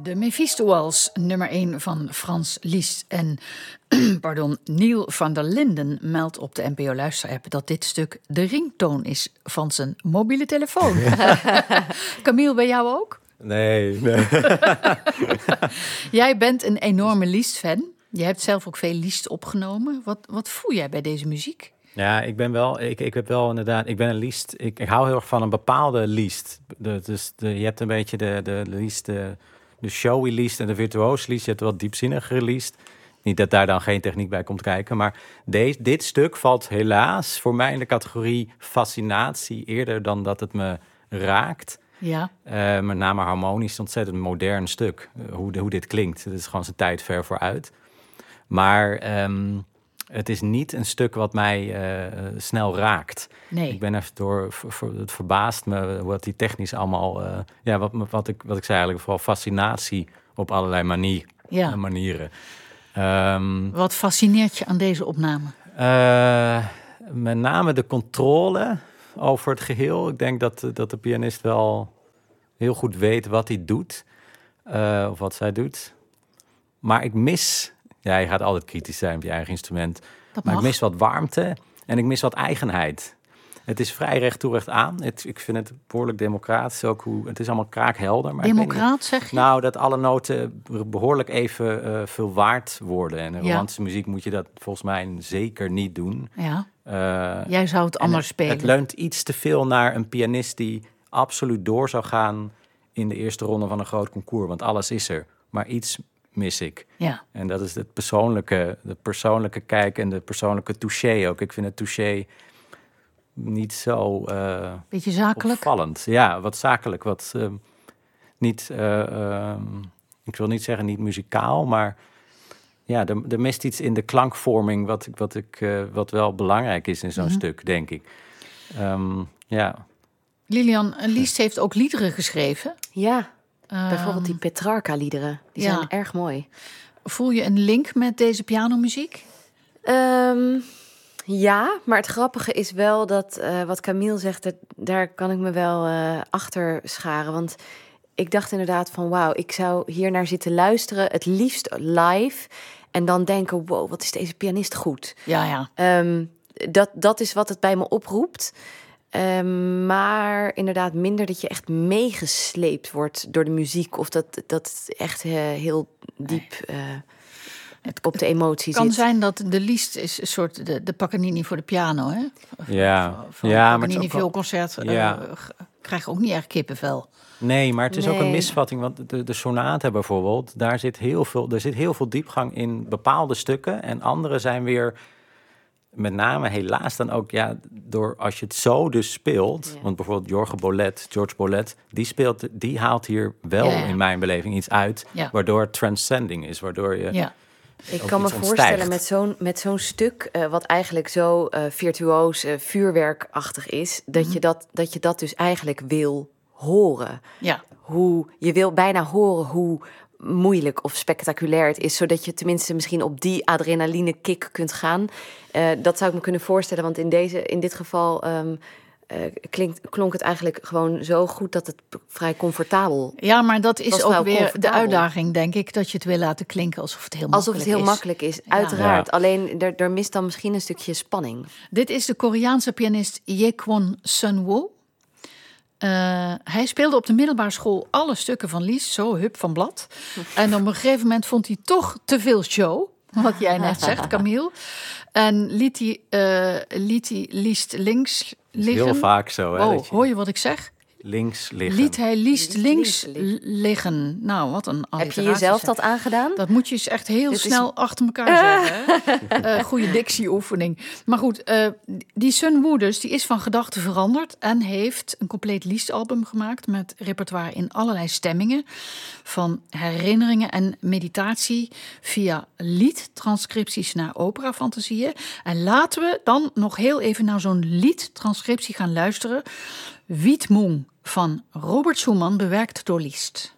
De Mephisto-wals, nummer 1 van Frans Liszt. En Neil van der Linden meldt op de NPO-luisterapp dat dit stuk de ringtoon is van zijn mobiele telefoon. Camille, bij jou ook? Nee. Jij bent een enorme Liszt-fan. Je hebt zelf ook veel Liszt opgenomen. Wat voel jij bij deze muziek? Ja, ik ben een Liszt. Ik hou heel erg van een bepaalde Liszt. Je hebt een beetje de Liszt, de showy Liszt en de virtuoos Liszt. Je hebt wat diepzinnige Liszt. Niet dat daar dan geen techniek bij komt kijken. Maar dit stuk valt helaas voor mij in de categorie fascinatie eerder dan dat het me raakt. Ja. Met name harmonisch, een ontzettend modern stuk. Hoe dit klinkt. Het is gewoon zijn tijd ver vooruit. Maar het is niet een stuk wat mij snel raakt. Nee. Ik ben even het verbaast me wat die technisch allemaal... wat ik zei eigenlijk, vooral fascinatie op allerlei manieren. Wat fascineert je aan deze opname? Met name de controle over het geheel. Ik denk dat de pianist wel heel goed weet wat hij doet. Of wat zij doet. Maar ik mis... Ja, je gaat altijd kritisch zijn op je eigen instrument. Maar ik mis wat warmte en ik mis wat eigenheid. Het is vrij recht toe recht aan. Ik vind het behoorlijk democratisch ook. Het is allemaal kraakhelder. Maar Democraat, zeg je? Nou, dat alle noten behoorlijk even veel waard worden. En in romantische muziek moet je dat volgens mij zeker niet doen. Ja. Jij zou het anders spelen. Het leunt iets te veel naar een pianist die absoluut door zou gaan in de eerste ronde van een groot concours. Want alles is er. Maar iets mis ik. Ja. En dat is de persoonlijke kijk en de persoonlijke touché ook. Ik vind het touché niet zo beetje zakelijk? opvallend. Ja, wat zakelijk. Niet, ik wil niet zeggen niet muzikaal, maar ja, er mist iets in de klankvorming wat wel belangrijk is in zo'n stuk, denk ik. Ja. Lilian, Liszt heeft ook liederen geschreven. Ja. Bijvoorbeeld die Petrarca-liederen. Die zijn erg mooi. Voel je een link met deze pianomuziek? Ja, maar het grappige is wel dat wat Camille zegt, daar kan ik me wel achter scharen. Want ik dacht inderdaad van wauw, ik zou hier naar zitten luisteren, het liefst live. En dan denken, wow, wat is deze pianist goed. Ja. Dat is wat het bij me oproept. Maar inderdaad minder dat je echt meegesleept wordt door de muziek. Of dat echt heel diep op de emotie zit. Het kan zijn dat de Liszt is een soort de Paganini voor de piano. Hè? Van Paganini vioolconcert krijg je ook niet echt kippenvel. Nee, maar het is ook een misvatting. Want de sonaten bijvoorbeeld, er zit heel veel diepgang in bepaalde stukken. En andere zijn weer... Met name helaas dan ook, door als je het zo dus speelt. Ja. Want bijvoorbeeld George Bolet, die haalt hier wel in mijn beleving iets uit. Ja. Waardoor het transcending is, waardoor je... Ja. Ik kan me voorstellen met zo'n stuk, wat eigenlijk zo virtuoos, vuurwerkachtig is, dat je dat dus eigenlijk wil horen. Ja. Je wil bijna horen hoe moeilijk of spectaculair het is, zodat je tenminste misschien op die adrenaline kick kunt gaan. Dat zou ik me kunnen voorstellen, want in dit geval klonk het eigenlijk gewoon zo goed dat het vrij comfortabel. Ja, maar dat is ook weer de uitdaging, denk ik, dat je het wil laten klinken alsof het heel makkelijk is. Alsof het heel makkelijk is, uiteraard. Ja. Alleen er mist dan misschien een stukje spanning. Dit is de Koreaanse pianist Ye-Kwon Sun-woo. Hij speelde op de middelbare school alle stukken van Liszt, zo hup van blad. En op een gegeven moment vond hij toch te veel show, wat jij net zegt, Camille. En liet hij Liszt links liggen. Heel vaak zo. Hè, hoor je wat ik zeg? Links liggen. Liet hij Liszt links liggen. Nou, wat een alliteratie. Heb je jezelf dat aangedaan? Dat moet je eens echt heel snel achter elkaar zeggen. Goede dictieoefening. Maar goed, die Sun-woo dus, die is van gedachten veranderd en heeft een compleet Liszt-album gemaakt met repertoire in allerlei stemmingen. Van herinneringen en meditatie via liedtranscripties naar operafantasieën. En laten we dan nog heel even naar zo'n liedtranscriptie gaan luisteren. Wiedmung van Robert Schumann, bewerkt door Liszt.